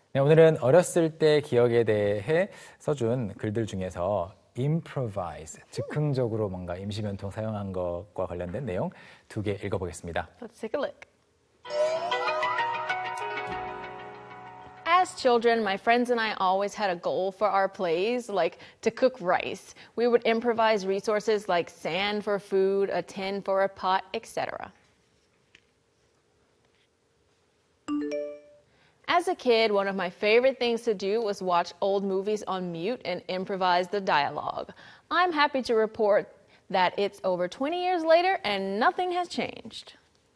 네, 오늘은 어렸을 때 기억에 대해 써준 글들 중에서 improvise, 즉흥적으로 뭔가 임시변통 사용한 것과 관련된 내용 2개 읽어보겠습니다. Let's take a look. As children, my friends and I always had a goal for our plays, like to cook rice. We would improvise resources like sand for food, a tin for a pot, etc. As a kid, one of my favorite things to do was watch old movies on mute and improvise the dialogue. I'm happy to report that it's over 20 years later and nothing has changed.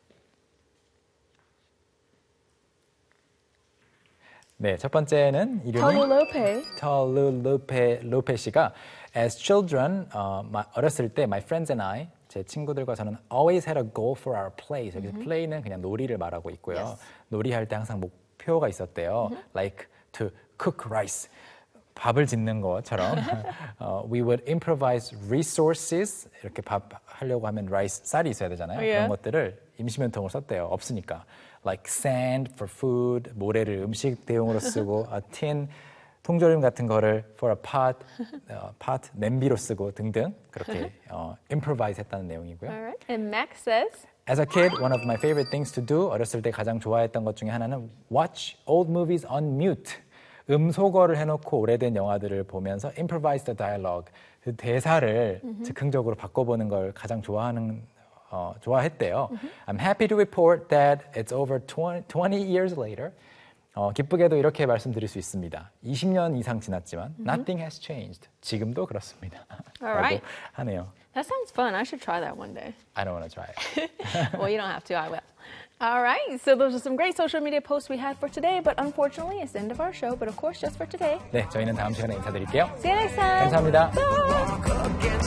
네, 첫 번째는 이름이 Tolulope. 로페 씨가 As children, 어렸을 때 my friends and I, 제 친구들과 저는 always had a goal for our plays. 여기서 play는 그냥 놀이를 말하고 있고요. Yes. 놀이할 때 항상 목표가 있었대요. Like to cook rice. 밥을 짓는 것처럼 we would improvise resources. 이렇게 밥 하려고 하면 rice, 쌀이 있어야 되잖아요. Yeah. 그런 것들을 임시변통으로 썼대요. 없으니까. Like sand for food, 모래를 음식 대용으로 쓰고 a tin, 통조림 같은 거를 for a pot, 냄비로 쓰고 등등 그렇게 improvise 했다는 내용이고요. All right. And Max says, As a kid, one of my favorite things to do, 어렸을 때 가장 좋아했던 것 중에 하나는 watch old movies on mute. 음소거를 해놓고 오래된 영화들을 보면서 improvise the dialogue. 그 대사를 즉흥적으로 바꿔보는 걸 가장 좋아했대요. I'm happy to report that it's over 20 years later. 기쁘게도 이렇게 말씀드릴 수 있습니다. 20년 이상 지났지만 nothing has changed. 지금도 그렇습니다. All right. 라고 하네요. that sounds fun. I should try that one day. I don't want to try it. Well, you don't have to. I will. All right. So those are some great social media posts we had for today. But unfortunately, it's the end of our show. But of course, just for today. 네, 저희는 다음 시간에 인사드릴게요. See you next time. 감사합니다. Bye.